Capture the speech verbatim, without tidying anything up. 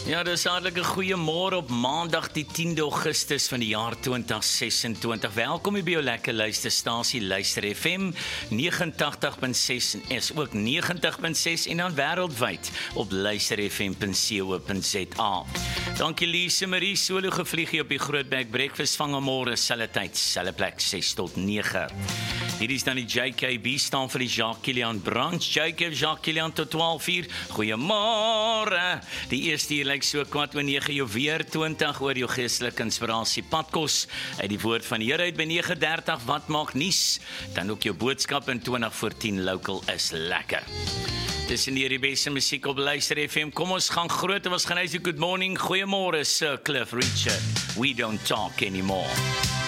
Ja, dis hartlik 'n goeie môre op Maandag die tiende Augustus van die jaar twintig sesentwintig. Welkom by jou lekker luisterstasie Luister F M negenentagtig punt ses en is ook negentig punt ses en dan wêreldwyd op luister f m punt co punt z a. Dankie Lise Marie, solo gevlieg hier op die Grootberg Breakfast vanmôre, selfe tyd, selfe plek ses tot nege. Hierdie is dan die J K B staan vir die Jacques Kilian Branch. J K Jacques Kilian tot twaalf uur. Goeiemôre. Die eerste hier lyk so kwart oor nege, jou weer twintig oor jou geestelike inspirasie padkos uit die woord van die Here uit by nege dertig. Wat maak nuus? Dan ook jou boodskap in twintig voor tien local is lekker. Dis in die beste musiek op Luister F M. Kom ons gaan groot en ons gaan hy sê good morning. Goeiemôre Sir Cliff Richard. We don't talk anymore.